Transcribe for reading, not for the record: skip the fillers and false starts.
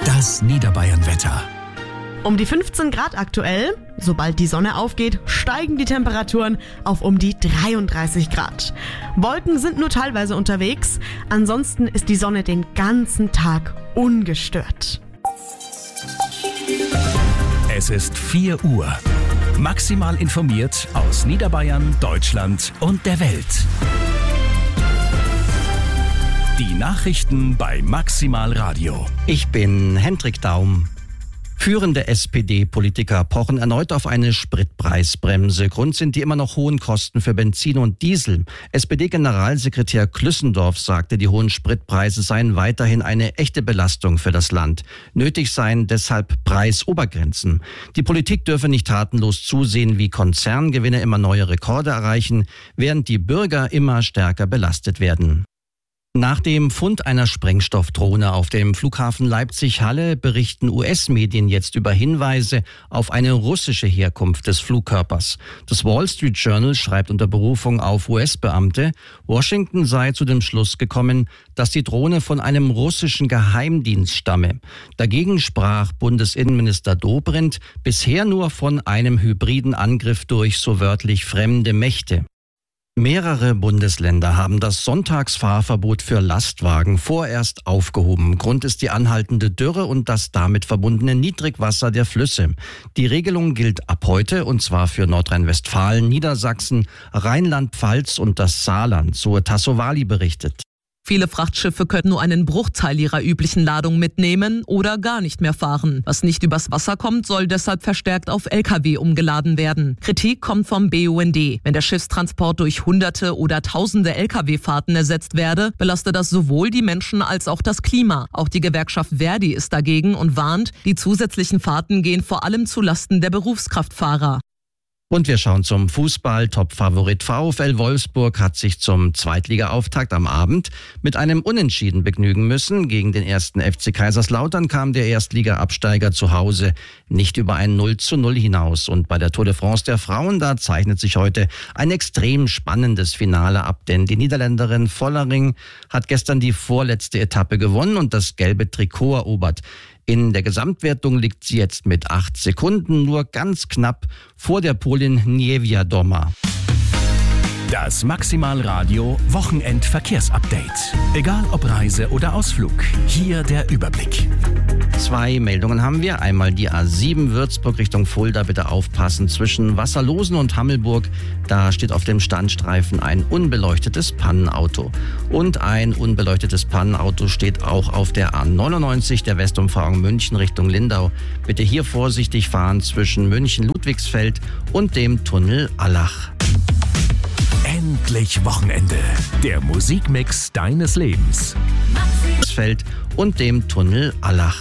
Das Niederbayern-Wetter. Um die 15 Grad aktuell. Sobald die Sonne aufgeht, steigen die Temperaturen auf um die 33 Grad. Wolken sind nur teilweise unterwegs. Ansonsten ist die Sonne den ganzen Tag ungestört. Es ist 4 Uhr. Maximal informiert aus Niederbayern, Deutschland und der Welt. Die Nachrichten bei Maximal Radio. Ich bin Hendrik Daum. Führende SPD-Politiker pochen erneut auf eine Spritpreisbremse. Grund sind die immer noch hohen Kosten für Benzin und Diesel. SPD-Generalsekretär Klüssendorf sagte, die hohen Spritpreise seien weiterhin eine echte Belastung für das Land. Nötig seien deshalb Preisobergrenzen. Die Politik dürfe nicht tatenlos zusehen, wie Konzerngewinne immer neue Rekorde erreichen, während die Bürger immer stärker belastet werden. Nach dem Fund einer Sprengstoffdrohne auf dem Flughafen Leipzig-Halle berichten US-Medien jetzt über Hinweise auf eine russische Herkunft des Flugkörpers. Das Wall Street Journal schreibt unter Berufung auf US-Beamte, Washington sei zu dem Schluss gekommen, dass die Drohne von einem russischen Geheimdienst stamme. Dagegen sprach Bundesinnenminister Dobrindt bisher nur von einem hybriden Angriff durch so wörtlich fremde Mächte. Mehrere Bundesländer haben das Sonntagsfahrverbot für Lastwagen vorerst aufgehoben. Grund ist die anhaltende Dürre und das damit verbundene Niedrigwasser der Flüsse. Die Regelung gilt ab heute und zwar für Nordrhein-Westfalen, Niedersachsen, Rheinland-Pfalz und das Saarland, so Tasso Wali berichtet. Viele Frachtschiffe können nur einen Bruchteil ihrer üblichen Ladung mitnehmen oder gar nicht mehr fahren. Was nicht übers Wasser kommt, soll deshalb verstärkt auf Lkw umgeladen werden. Kritik kommt vom BUND. Wenn der Schiffstransport durch Hunderte oder Tausende Lkw-Fahrten ersetzt werde, belastet das sowohl die Menschen als auch das Klima. Auch die Gewerkschaft Verdi ist dagegen und warnt, die zusätzlichen Fahrten gehen vor allem zu Lasten der Berufskraftfahrer. Und wir schauen zum Fußball. Top-Favorit VfL Wolfsburg hat sich zum Zweitliga-Auftakt am Abend mit einem Unentschieden begnügen müssen. Gegen den 1. FC Kaiserslautern kam der Erstliga-Absteiger zu Hause nicht über ein 0:0 hinaus. Und bei der Tour de France der Frauen, da zeichnet sich heute ein extrem spannendes Finale ab. Denn die Niederländerin Vollering hat gestern die vorletzte Etappe gewonnen und das gelbe Trikot erobert. In der Gesamtwertung liegt sie jetzt mit 8 Sekunden, nur ganz knapp vor der Polin Niewiadoma. Das Maximal Radio Wochenend-Verkehrsupdate. Egal ob Reise oder Ausflug, hier der Überblick. 2 Meldungen haben wir. Einmal die A7 Würzburg Richtung Fulda. Bitte aufpassen. Zwischen Wasserlosen und Hammelburg, da steht auf dem Standstreifen ein unbeleuchtetes Pannenauto. Und ein unbeleuchtetes Pannenauto steht auch auf der A99 der Westumfahrung München Richtung Lindau. Bitte hier vorsichtig fahren zwischen München-Ludwigsfeld und dem Tunnel Allach. Endlich Wochenende. Der Musikmix deines Lebens. Und dem Tunnel Allach.